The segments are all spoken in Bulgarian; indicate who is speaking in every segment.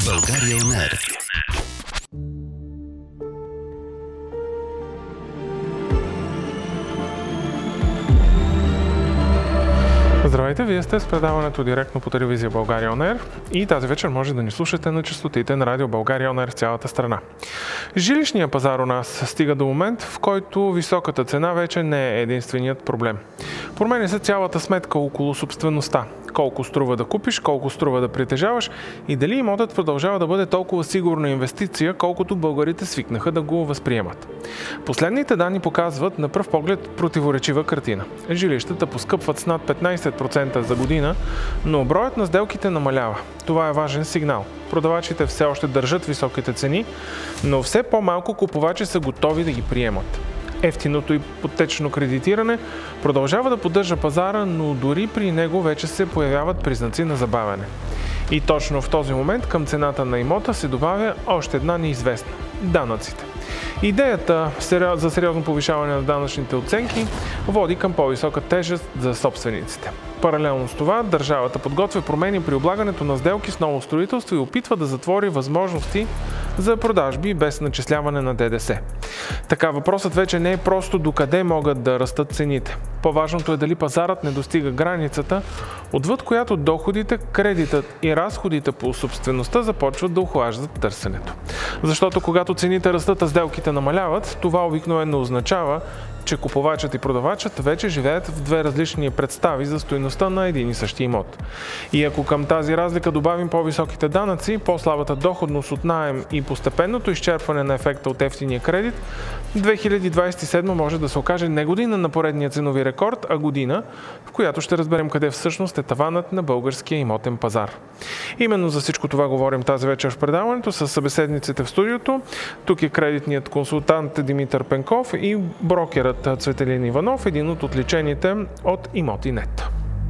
Speaker 1: България On Air.
Speaker 2: Здравейте, вие сте с предаването директно по телевизия България On Air и тази вечер може да ни слушате на честотите на радио България On Air в цялата страна. Жилищният пазар у нас стига до момент, в който високата цена вече не е единственият проблем. Променя се цялата сметка около собствеността. Колко струва да купиш, колко струва да притежаваш и дали имотът продължава да бъде толкова сигурна инвестиция, колкото българите свикнаха да го възприемат. Последните данни показват на пръв поглед противоречива картина. Жилищата поскъпват с над 15% за година, но броят на сделките намалява. Това е важен сигнал. Продавачите все още държат високите цени, но все по-малко купувачи са готови да ги приемат. Ефтиното ипотечно кредитиране продължава да поддържа пазара, но дори при него вече се появяват признаци на забавяне. И точно в този момент към цената на имота се добавя още една неизвестна – данъците. Идеята за сериозно повишаване на данъчните оценки води към по-висока тежест за собствениците. Паралелно с това, държавата подготвя промени при облагането на сделки с ново строителство и опитва да затвори възможности за продажби без начисляване на ДДС. Така въпросът вече не е просто докъде могат да растат цените. По-важното е дали пазарът не достига границата, отвъд която доходите, кредитът и разходите по собствеността започват да охлаждат търсенето. Защото когато цените растат, а сделките намаляват, това обикновено означава, че купувачът и продавачът вече живеят в две различни представи за стойността на един и същи имот. И ако към тази разлика добавим по-високите данъци, по-слабата доходност от наем и постепенното изчерпване на ефекта от ефтиния кредит, 2027 може да се окаже не година на поредния ценови рекорд, а година, в която ще разберем къде всъщност е таванът на българския имотен пазар. Именно за всичко това говорим тази вечер в предаването с събеседниците в студиото. Тук е кредитният консултант Димитър Пенков и брокерът Цветелин Иванов, един от отличените от Имоти.нет.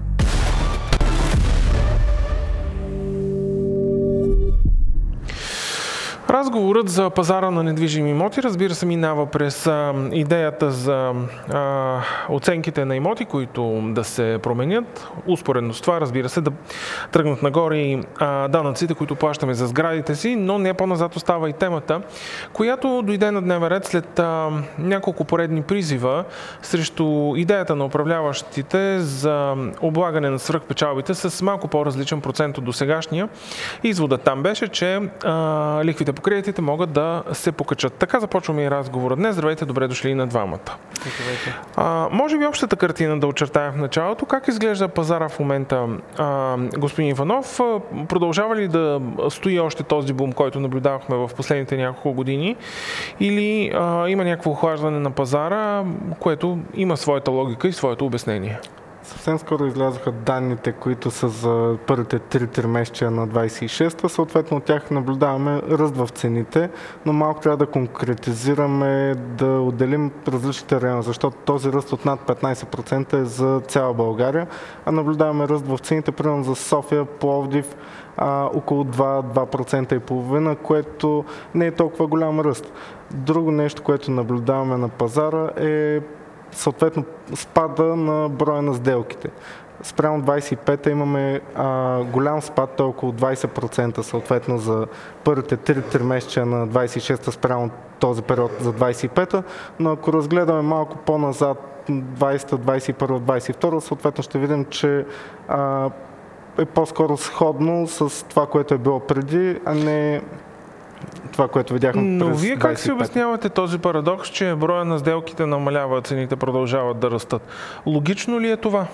Speaker 2: Разговорът за пазара на недвижими имоти, разбира се, минава през идеята за оценките на имоти, които да се променят. Успоредно с това, разбира се, да тръгнат нагоре и данъците, които плащаме за сградите си, но не по-назад остава и темата, която дойде на дневен ред след няколко поредни призива срещу идеята на управляващите за облагане на свръхпечалбите с малко по-различен процент от досегашния. Изводът там беше, че лихвите по кредитите могат да се покачат. Така започваме и разговора днес. Здравейте, добре дошли на двамата. Може би общата картина да очертая в началото. Как изглежда пазара в момента, господин Иванов? Продължава ли да стои още този бум, който наблюдавахме в последните няколко години? Или има някакво охлаждане на пазара, което има своята логика и своето обяснение?
Speaker 3: Съвсем скоро излязоха данните, които са за първите 3 тримесечия на 26-та. Съответно от тях наблюдаваме ръст в цените, но малко трябва да конкретизираме, да отделим различните райони, защото този ръст от над 15% е за цяла България, а наблюдаваме ръст в цените, примерно за София, Пловдив, около 2% и половина, което не е толкова голям ръст. Друго нещо, което наблюдаваме на пазара е съответно спада на броя на сделките. Спрямо 25-та имаме голям спад, той около 20% съответно за първите 3 тримесечия на 26-та спрямо този период за 25-та, но ако разгледаме малко по-назад 20-та, 21-та, 22-та, съответно ще видим, че е по-скоро сходно с това, което е било преди, а не това, което видяхме през 25.
Speaker 2: Но вие как си обяснявате този парадокс, че броя на сделките намалява, цените продължават да растат? Логично ли е това?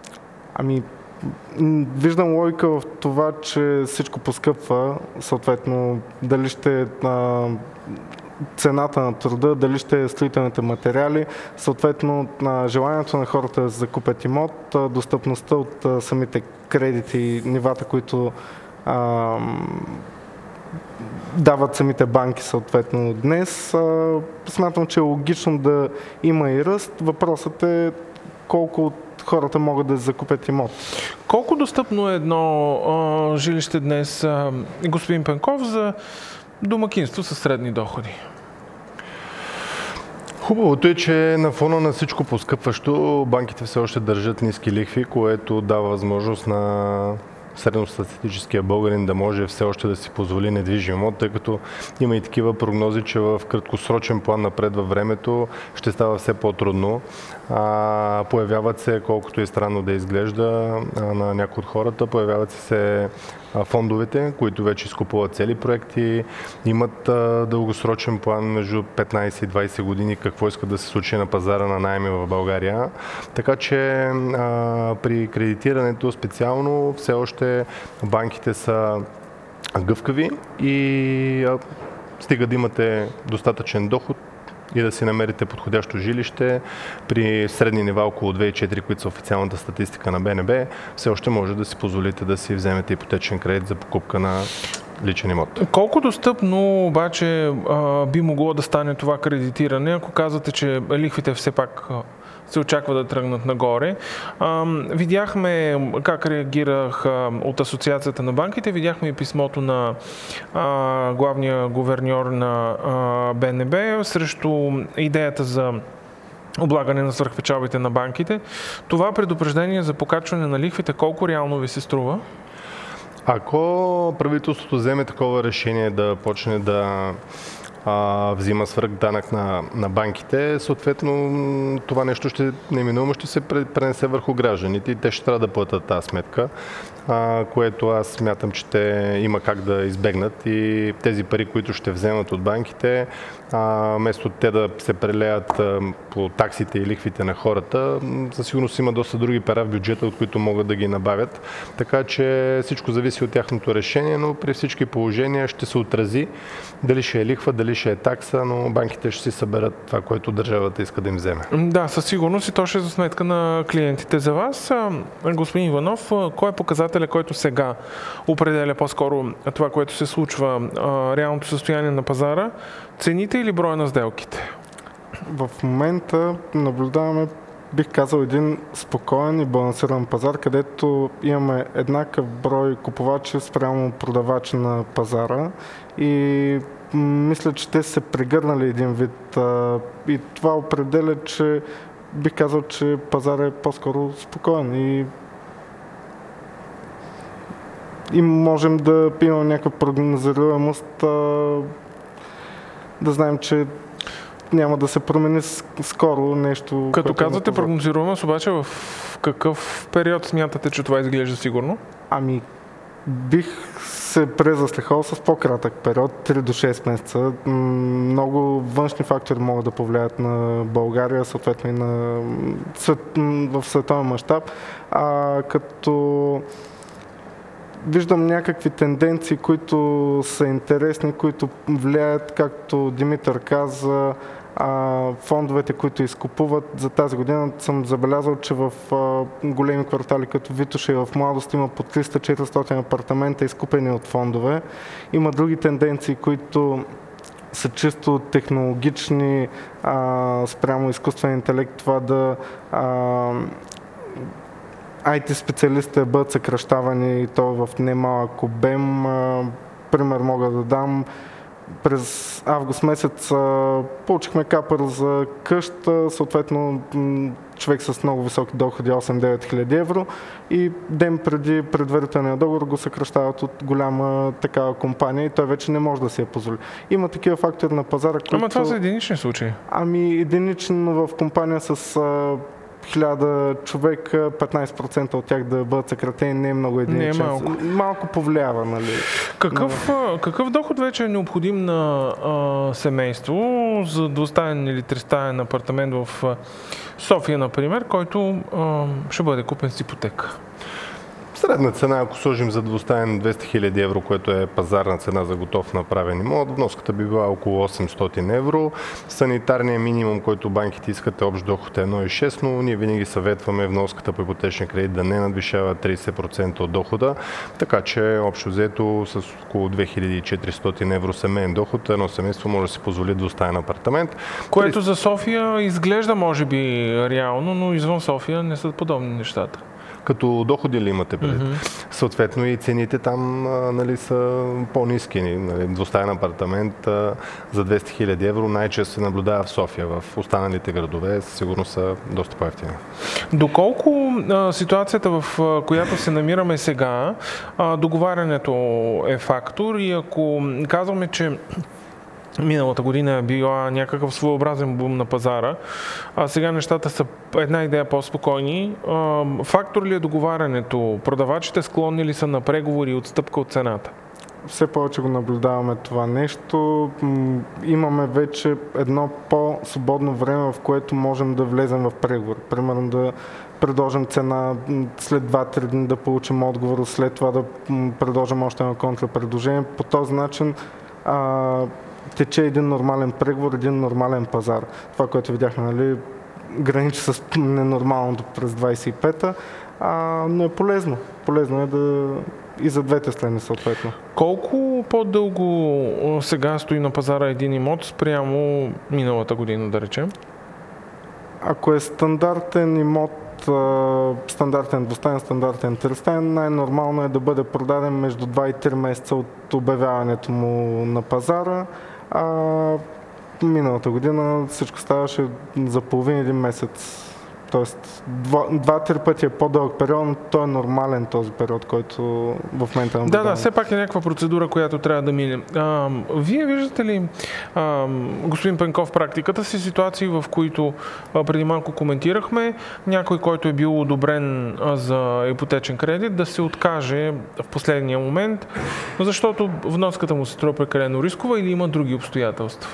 Speaker 3: Виждам логика в това, че всичко поскъпва, съответно дали ще е цената на труда, дали ще е строителните материали, съответно на желанието на хората да закупят имот, достъпността от самите кредити и нивата, които дават самите банки съответно днес. Смятам, че е логично да има и ръст. Въпросът е колко от хората могат да закупят имот.
Speaker 2: Колко достъпно е едно жилище днес, господин Пенков, за домакинство със средни доходи?
Speaker 4: Хубавото е, че на фона на всичко поскъпващо банките все още държат ниски лихви, което дава възможност на средностатистическия българин да може все още да си позволи недвижим имот, тъй като има и такива прогнози, че в краткосрочен план напред във времето ще става все по-трудно. Появяват се, колкото е странно да изглежда на някои от хората, появяват се фондовете, които вече изкупуват цели проекти, имат дългосрочен план между 15 и 20 години какво искат да се случи на пазара на наеми в България. Така че при кредитирането специално все още банките са гъвкави и стига да имате достатъчен доход и да си намерите подходящо жилище при средни нива около 2,4, които са официалната статистика на БНБ, все още може да си позволите да си вземете ипотечен кредит за покупка на личен имот.
Speaker 2: Колко достъпно обаче би могло да стане това кредитиране, ако казвате, че лихвите все пак се очаква да тръгнат нагоре? Видяхме как реагирах от Асоциацията на банките, видяхме и писмото на главния гуверньор на БНБ срещу идеята за облагане на свръхпечалбите на банките. Това предупреждение за покачване на лихвите колко реално ви се струва?
Speaker 4: Ако правителството вземе такова решение да почне да взима свръхданък на банките, съответно това нещо неминуемо ще се пренесе върху гражданите и те ще трябва да платят тази сметка, което аз смятам, че те има как да избегнат и тези пари, които ще вземат от банките, вместо те да се прелеят по таксите и лихвите на хората, със сигурност има доста други пера в бюджета, от които могат да ги набавят. Така че всичко зависи от тяхното решение, но при всички положения ще се отрази дали ще е лихва, дали ще е такса, но банките ще си съберат това, което държавата иска да им вземе.
Speaker 2: Да, със сигурност и то ще е за сметка на клиентите. За вас, господин Иванов, кой е показателя, който сега определя по-скоро това, което се случва, реалното състояние на пазара, цените или броя на сделките?
Speaker 3: В момента наблюдаваме, бих казал, един спокоен и балансиран пазар, където имаме еднакъв брой купувачи спрямо продавачи на пазара и мисля, че те са се прегърнали един вид и това определя, че бих казал, че пазар е по-скоро спокоен и можем да имаме някаква прогнозируемост, да знаем, че няма да се промени скоро нещо.
Speaker 2: Като казвате прогнозируемост, обаче в какъв период смятате, че това изглежда сигурно?
Speaker 3: Бих се презастрахал с по-кратък период, 3 до 6 месеца. Много външни фактори могат да повлияят на България, съответно и в световен мащаб. Като виждам някакви тенденции, които са интересни, които влияят, както Димитър каза, фондовете, които изкупуват. За тази година съм забелязал, че в големи квартали като Витоша и в Младост има по 300-400 апартамента изкупени от фондове. Има други тенденции, които са чисто технологични, спрямо изкуствен интелект, това да IT специалистите да бъдат съкращавани и то в немалък обем. Пример мога да дам. През август месец получихме капър за къща, съответно човек с много високи доходи, 8-9 хиляди евро, и ден преди предварителния договор го съкращават от голяма такава компания и той вече не може да си я позволи. Има такива фактори на пазара, които...
Speaker 2: Ама това са единични случаи.
Speaker 3: Единично в компания с 1000 човека, 15% от тях да бъдат съкратени, не е много единичен. Малко повлиява, нали?
Speaker 2: Какъв доход вече е необходим на семейство за двустаен или тристаен апартамент в София, например, който ще бъде купен с ипотека?
Speaker 4: Средна цена, ако сложим за двустаен 200 000 евро, което е пазарна цена за готов направен имот, вноската би била около 800 евро. Санитарният минимум, който банките искат, е общ доход е 1,6, но ние винаги съветваме вноската по ипотечен кредит да не надвишава 30% от дохода, така че общо взето с около 2400 евро семейен доход едно семейство може да си позволи двустаен апартамент.
Speaker 2: Което за София изглежда може би реално, но извън София не са подобни нещата.
Speaker 4: Като доходи ли имате предвид? Съответно и цените там са по-ниски. Двустаен апартамент за 200 000 евро най-често се наблюдава в София. В останалите градове сигурно са доста по-евтини.
Speaker 2: Доколко ситуацията, в която се намираме сега, договарянето е фактор и ако казваме, че миналата година е била някакъв своеобразен бум на пазара, а сега нещата са една идея по-спокойни. Фактор ли е договарянето? Продавачите склонни ли са на преговори и отстъпка от цената?
Speaker 3: Все повече го наблюдаваме това нещо. Имаме вече едно по-свободно време, в което можем да влезем в преговор. Примерно да предложим цена, след 2-3 дни да получим отговор, след това да предложим още едно контрапредложение. По този начин тече един нормален преговор, един нормален пазар. Това, което видяхме, нали, граничи с ненормалното през 25-та, но е полезно. Полезно е и за двете страни съответно.
Speaker 2: Колко по-дълго сега стои на пазара един имот спрямо миналата година, да речем?
Speaker 3: Ако е стандартен имот, стандартен двустаен, стандартен тристаен, най-нормално е да бъде продаден между 2 и 3 месеца от обявяването му на пазара. Миналата година всичко ставаше за половин-един месец. Тоест 2-3 пъти е по-дълъг период, но той е нормален този период, който в момента наблюдаваме.
Speaker 2: Да, все пак е някаква процедура, която трябва да мине. Вие виждате ли, господин Пенков, практиката си ситуации, в които преди малко коментирахме, някой, който е бил одобрен за ипотечен кредит, да се откаже в последния момент, защото вноската му се струва прекалено рискова или има други обстоятелства?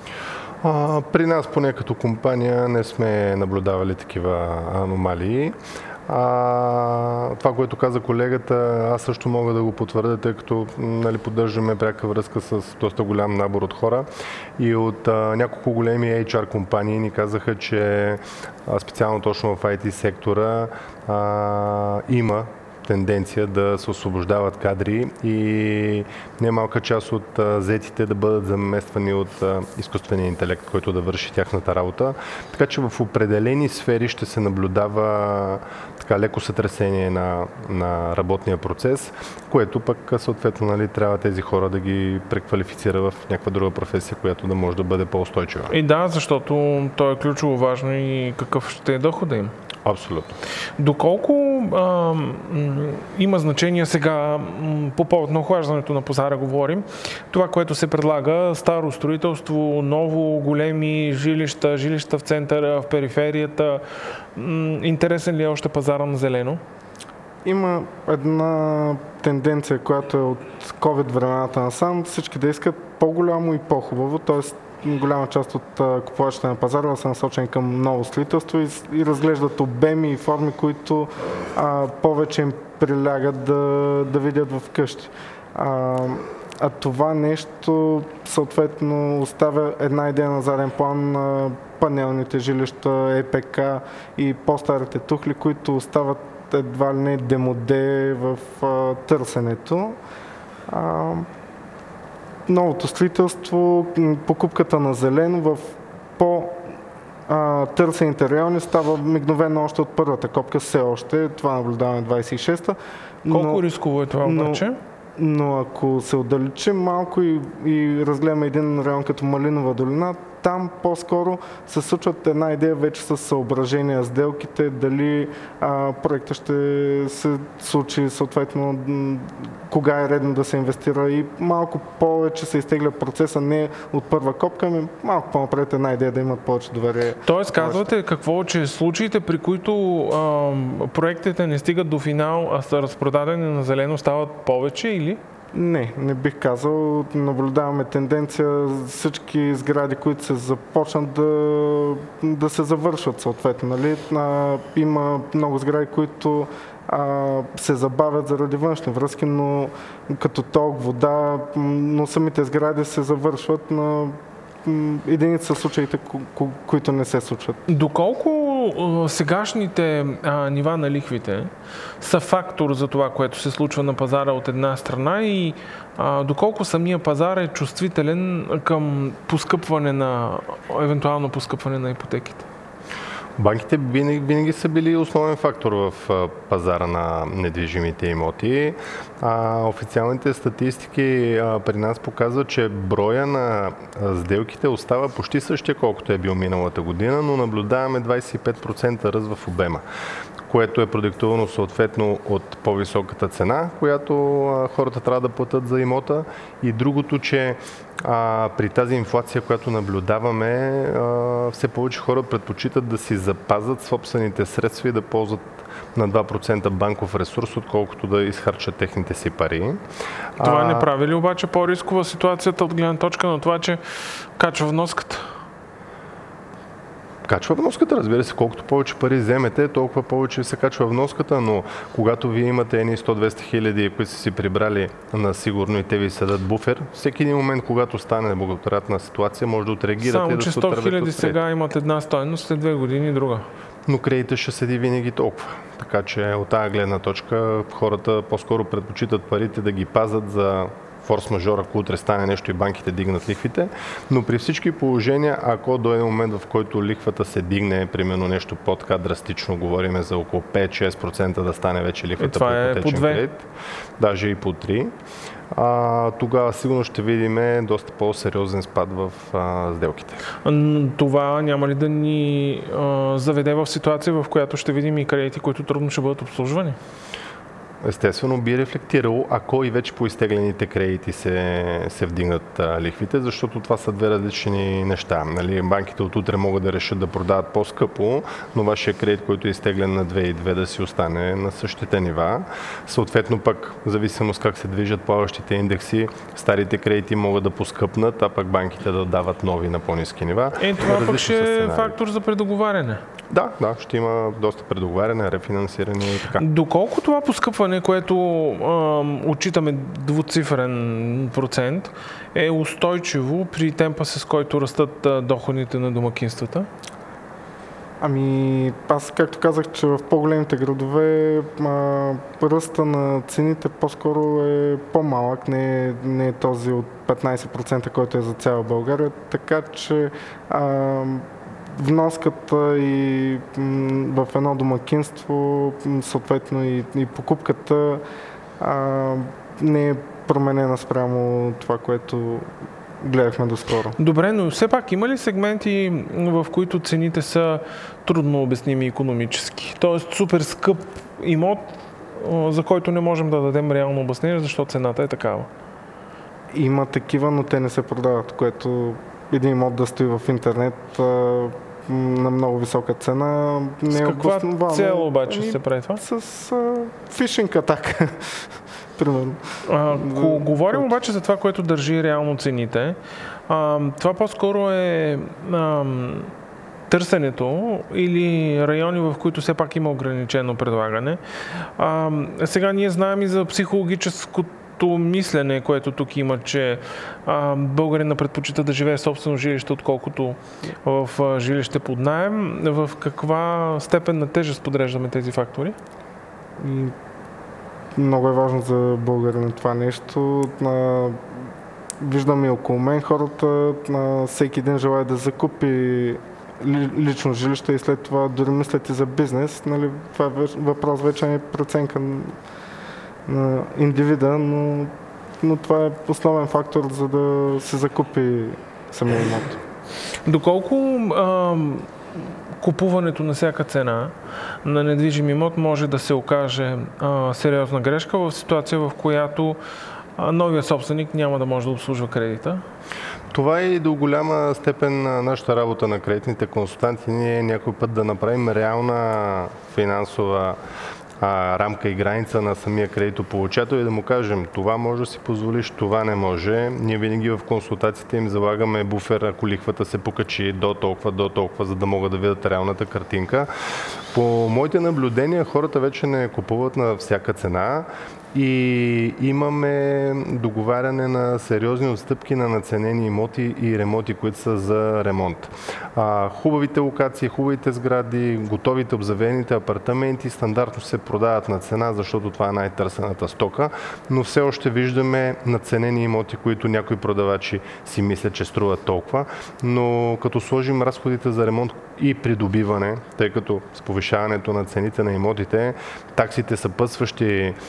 Speaker 4: При нас, поне като компания, не сме наблюдавали такива аномалии. Това, което каза колегата, аз също мога да го потвърдя, тъй като поддържаме пряка връзка с доста голям набор от хора и от няколко големи HR компании ни казаха, че специално точно в IT сектора има тенденция да се освобождават кадри и немалка част от заетите да бъдат замествани от изкуствения интелект, който да върши тяхната работа. Така че в определени сфери ще се наблюдава леко сътресение на работния процес, което пък съответно трябва тези хора да ги преквалифицира в някаква друга професия, която да може да бъде по-устойчива.
Speaker 2: И да, защото то е ключово важно и какъв ще е дохода им.
Speaker 4: Абсолютно.
Speaker 2: Доколко има значение сега, по повод на охлаждането на пазара говорим, това, което се предлага, старо строителство, ново, големи жилища в центъра, в периферията, интересен ли е още пазара на зелено?
Speaker 3: Има една тенденция, която е от COVID времената насам, всички да искат по-голямо и по-хубаво, т.е. голяма част от купувачите на пазара са насочени към ново строителство и разглеждат обеми и форми, които повече им прилягат да видят в къщи. А това нещо съответно оставя една идея на заден план на панелните жилища, ЕПК и по-старите тухли, които остават едва ли не демоде в търсенето. Новото строителство, покупката на зелено в по-търсените райони става мигновено още от първата копка, все още. Това наблюдаваме 26-та.
Speaker 2: Колко рисково е това обаче?
Speaker 3: Но ако се отдалечим малко и разгледаме един район като Малинова долина, там по-скоро се случват една идея вече с съображения сделките, дали проекта ще се случи съответно кога е редно да се инвестира и малко повече се изтегля процеса не от първа копка, ами малко по-напред една идея да имат повече доверие.
Speaker 2: Тоест казвате какво, че случаите, при които проектите не стигат до финал, а са разпродадени на зелено, стават повече или?
Speaker 3: Не бих казал. Наблюдаваме тенденция всички сгради, които се започнат да се завършват съответно. Нали? Има много сгради, които се забавят заради външни връзки, но като ток, вода, но самите сгради се завършват на единици са случаите, които не се случват.
Speaker 2: Доколко сегашните нива на лихвите са фактор за това, което се случва на пазара от една страна и доколко самия пазар е чувствителен към евентуално поскъпване на ипотеките?
Speaker 4: Банките винаги са били основен фактор в пазара на недвижимите имоти. Официалните статистики при нас показват, че броя на сделките остава почти същия, колкото е бил миналата година, но наблюдаваме 25% ръст в обема, което е продиктувано съответно от по-високата цена, която хората трябва да платят за имота, и другото, че при тази инфлация, която наблюдаваме, все повече хора предпочитат да си запазят собствените средства и да ползват на 2% банков ресурс, отколкото да изхарчат техните си пари.
Speaker 2: Това не прави ли обаче по-рискова ситуацията от гледна точка на това, че качва вноската?
Speaker 4: Качва вноската, разбира се, колкото повече пари вземете, толкова повече се качва вноската, но когато вие имате едни 100-200 хиляди, които са си прибрали на сигурно и те ви седат буфер, всеки един момент, когато стане благоприятна ситуация, може да отреагирате.
Speaker 2: Само, че 100 хиляди сега имат една стойност, след 2 години друга.
Speaker 4: Но кредитът ще седи винаги толкова. Така че от тази гледна точка хората по-скоро предпочитат парите да ги пазят за форс-мажор, ако утре стане нещо и банките дигнат лихвите, но при всички положения, ако дойде момент, в който лихвата се дигне, примерно нещо по-така драстично, говорим за около 5-6% да стане вече лихвата по ипотечен кредит, даже и по 3%, тогава сигурно ще видим доста по-сериозен спад в сделките.
Speaker 2: Това няма ли да ни заведе в ситуация, в която ще видим и кредити, които трудно ще бъдат обслужвани?
Speaker 4: Естествено би рефлектирало, ако и вече по изтеглените кредити се вдигнат лихвите, защото това са две различни неща. Нали? Банките от утре могат да решат да продават по-скъпо, но вашия кредит, който е изтеглен на 2,2, да си остане на същите нива. Съответно пък, в зависимост как се движат плаващите индекси, старите кредити могат да поскъпнат, а пък банките да дават нови на по-ниски нива.
Speaker 2: Това пък ще е фактор за предоговаряне.
Speaker 4: Да, ще има доста предоговаряне, рефинансиране и така.
Speaker 2: Доколко това поскъпване, което отчитаме двуцифрен процент, е устойчиво при темпа, с който растат доходите на домакинствата?
Speaker 3: Аз както казах, че в по-големите градове ръста на цените по-скоро е по-малък, не е този от 15%, който е за цяла България, така че вноската и в едно домакинство, съответно и покупката не е променена спрямо това, което гледахме доскоро.
Speaker 2: Добре, но все пак има ли сегменти, в които цените са трудно обясними икономически? Тоест супер скъп имот, за който не можем да дадем реално обяснение, защото цената е такава?
Speaker 3: Има такива, но те не се продават, което един имот да стои в интернет на много висока цена не е обосновано.
Speaker 2: С каква цел обаче се прави това?
Speaker 3: С фишинг атака, примерно.
Speaker 2: Говорим обаче за това, което държи реално цените. Това по-скоро е търсенето или райони, в които все пак има ограничено предлагане. Сега ние знаем и за психологическото мислене, което тук има, че българина предпочита да живее в собствено жилище, отколкото в жилище под наем. В каква степен на тежест подреждаме тези фактори?
Speaker 3: Много е важно за българина това нещо. Виждам и около мен хората, всеки ден желая да закупи лично жилище и след това дори мислят и за бизнес. Нали, това е въпрос вече е преценка на индивида, но това е основен фактор, за да се закупи самия имот.
Speaker 2: Доколко купуването на всяка цена на недвижим имот може да се окаже сериозна грешка в ситуация, в която новия собственик няма да може да обслужва кредита?
Speaker 4: Това е и до голяма степен нашата работа на кредитните консултанти. Ние някой път да направим реална финансова рамка и граница на самия кредитополучател и да му кажем, това може да си позволиш, това не може. Ние винаги в консултациите им залагаме буфер, ако лихвата се покачи до толкова, за да могат да видят реалната картинка. По моите наблюдения, хората вече не купуват на всяка цена и имаме договаряне на сериозни отстъпки на наценени имоти и ремонти, които са за ремонт. Хубавите локации, хубавите сгради, готовите обзавените апартаменти стандартно се продават на цена, защото това е най-търсената стока, но все още виждаме наценени имоти, които някои продавачи си мислят, че струват толкова, но като сложим разходите за ремонт и придобиване, тъй като с повишаването на цените на имотите, таксите съпътстващи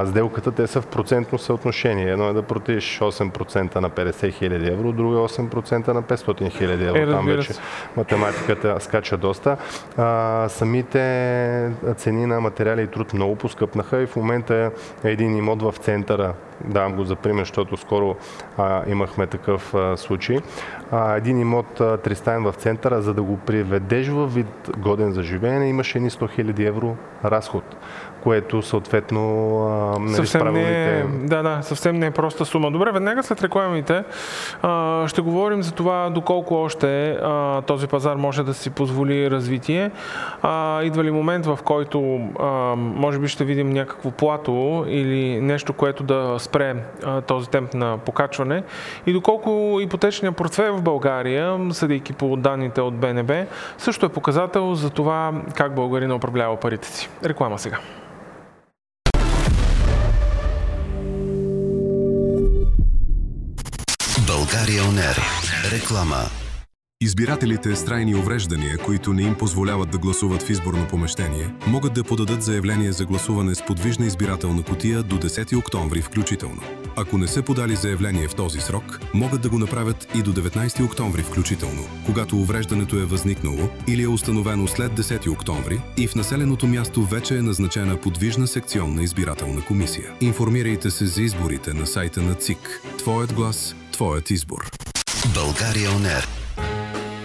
Speaker 4: сделката, те са в процентно съотношение. Едно е да платиш 8% на 50 000 евро, друго е 8% на 500 000 евро. Там вече математиката скача доста. Самите цени на материали и труд много поскъпнаха и в момента е един имот в центъра. Давам го за пример, защото скоро имахме такъв случай. Един имот тристаен в центъра, за да го приведеш във вид годен за живеене, имаше едни 100 000 евро разход, което съответно
Speaker 2: съвсем не е проста сума. Добре, веднага след рекламите ще говорим за това доколко още този пазар може да си позволи развитие. Идва ли момент, в който може би ще видим някакво плато или нещо, което да спре този темп на покачване и доколко ипотечният портфейл в България, съдейки по данните от БНБ, също е показател за това как българина управлява парите си. Реклама сега.
Speaker 1: България ОНЕР. Реклама.
Speaker 5: Избирателите с трайни увреждания, които не им позволяват да гласуват в изборно помещение, могат да подадат заявление за гласуване с подвижна избирателна кутия до 10 октомври включително. Ако не са подали заявление в този срок, могат да го направят и до 19 октомври включително, когато увреждането е възникнало или е установено след 10 октомври и в населеното място вече е назначена подвижна секционна избирателна комисия. Информирайте се за изборите на сайта на ЦИК. Твоят глас, твоят избор.
Speaker 1: България ОНЕР.